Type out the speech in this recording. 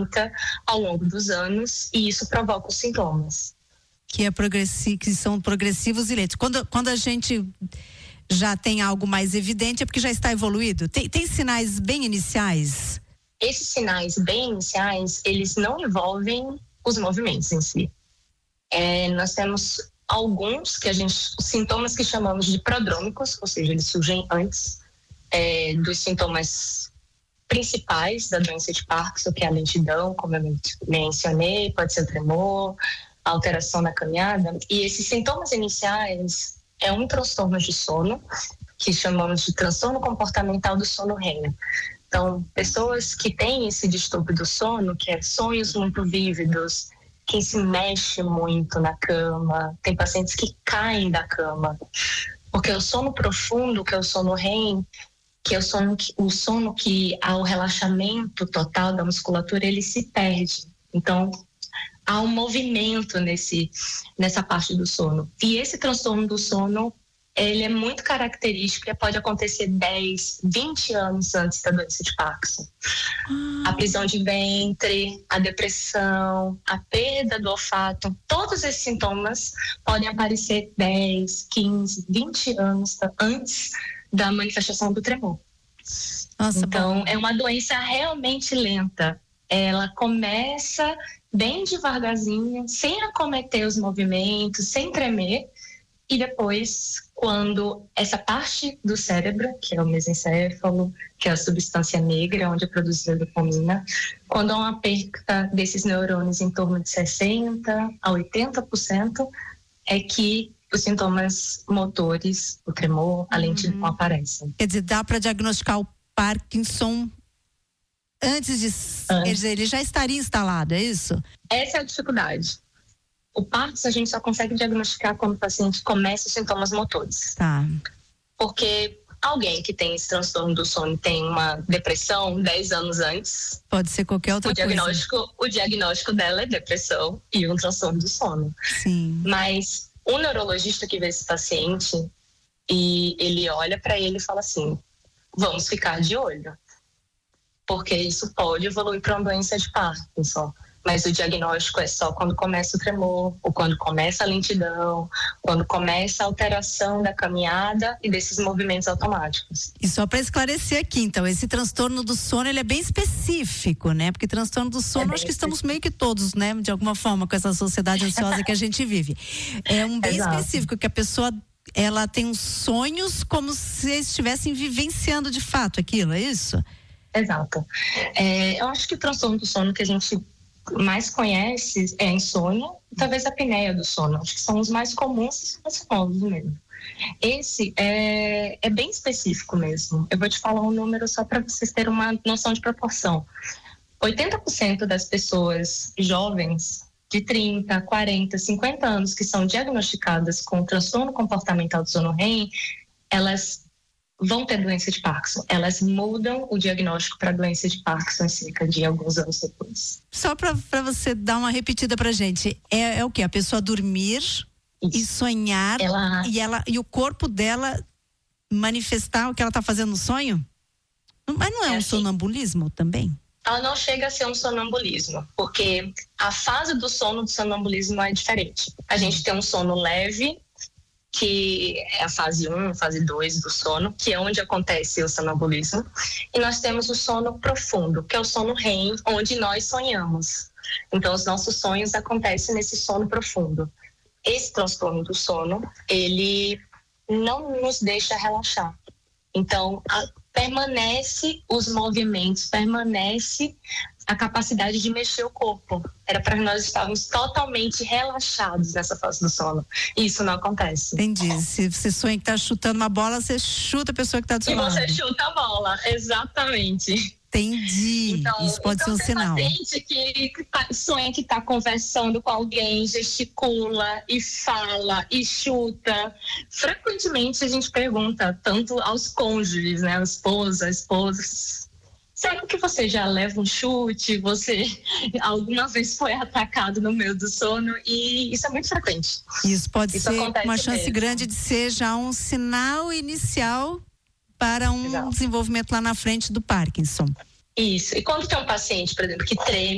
aumenta ao longo dos anos e isso provoca os sintomas. Que são progressivos e lentos. Quando a gente já tem algo mais evidente, é porque já está evoluído? Tem sinais bem iniciais? Esses sinais bem iniciais, eles não envolvem os movimentos em si. Nós temos alguns sintomas que chamamos de prodrômicos, ou seja, eles surgem antes dos sintomas principais da doença de Parkinson, que é a lentidão, como eu mencionei, pode ser o tremor, a alteração na caminhada. E esses sintomas iniciais é um transtorno de sono, que chamamos de transtorno comportamental do sono REM. Então, pessoas que têm esse distúrbio do sono, que é sonhos muito vívidos, quem se mexe muito na cama, tem pacientes que caem da cama, porque o sono profundo, que é o sono REM, que é o sono que ao relaxamento total da musculatura ele se perde. Então há um movimento nessa parte do sono. E esse transtorno do sono, ele é muito característico e pode acontecer 10, 20 anos antes da doença de Parkinson. A prisão de ventre, a depressão, a perda do olfato, todos esses sintomas podem aparecer 10, 15, 20 anos antes da manifestação do tremor. Nossa, então, bom. É uma doença realmente lenta. Ela começa bem devagarzinho, sem acometer os movimentos, sem tremer, e depois, quando essa parte do cérebro, que é o mesencéfalo, que é a substância negra, onde é produzida a dopamina, quando há uma perda desses neurônios em torno de 60% a 80%, é que os sintomas motores, o tremor, a lentidão aparecem. Quer dizer, dá para diagnosticar o Parkinson antes de... Quer dizer, ele já estaria instalado, é isso? Essa é a dificuldade. O Parkinson a gente só consegue diagnosticar quando o paciente começa os sintomas motores. Tá. Porque alguém que tem esse transtorno do sono tem uma depressão 10 anos antes. Pode ser qualquer outra coisa. O diagnóstico dela é depressão e um transtorno do sono. Sim. Mas o neurologista que vê esse paciente, e ele olha para ele e fala assim: vamos ficar de olho, porque isso pode evoluir para uma doença de Parkinson. Mas o diagnóstico é só quando começa o tremor, ou quando começa a lentidão, quando começa a alteração da caminhada e desses movimentos automáticos. E só para esclarecer aqui, então, esse transtorno do sono, ele é bem específico, né? Porque transtorno do sono, acho que estamos meio que todos, né? De alguma forma, com essa sociedade ansiosa que a gente vive. É um bem específico, que a pessoa, ela tem uns sonhos como se estivessem vivenciando de fato aquilo, é isso? Exato. Eu acho que o transtorno do sono que a gente mais conhece é a insônia e talvez a apneia do sono. Acho que são os mais comuns e mais famosos mesmo. Esse é bem específico mesmo. Eu vou te falar um número só para vocês terem uma noção de proporção. 80% das pessoas jovens de 30, 40, 50 anos que são diagnosticadas com transtorno comportamental do sono REM, elas vão ter doença de Parkinson. Elas mudam o diagnóstico para doença de Parkinson cerca de alguns anos depois. Só para você dar uma repetida pra gente, é o quê? A pessoa dormir e sonhar e o corpo dela manifestar o que ela está fazendo no sonho? Mas não é um sonambulismo também? Ela não chega a ser um sonambulismo, porque a fase do sono do sonambulismo é diferente. A gente tem um sono leve, que é a fase 1, fase 2 do sono, que é onde acontece o sonambulismo. E nós temos o sono profundo, que é o sono REM, onde nós sonhamos. Então, os nossos sonhos acontecem nesse sono profundo. Esse transtorno do sono, ele não nos deixa relaxar. Então, permanece os movimentos, permanece a capacidade de mexer o corpo. Era para nós estarmos totalmente relaxados nessa fase do sono. E isso não acontece. Entendi. Se você sonha que tá chutando uma bola, você chuta a pessoa que tá do seu lado. E você chuta a bola, exatamente. Entendi. Então, isso pode ser um sinal. Paciente que sonha que está conversando com alguém, gesticula e fala e chuta. Frequentemente a gente pergunta tanto aos cônjuges, né, a esposa, será que você já leva um chute? Você alguma vez foi atacado no meio do sono? E isso é muito frequente. Isso pode ser uma chance mesmo. grande de ser já um sinal inicial para um desenvolvimento lá na frente do Parkinson. Isso. E quando tem um paciente, por exemplo, que treme